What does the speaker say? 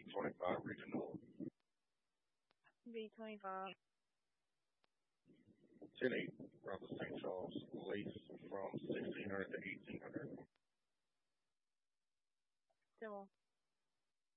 B25 Regional. B25. 10-8, Route to St. Charles, lease from 1600 to 1800.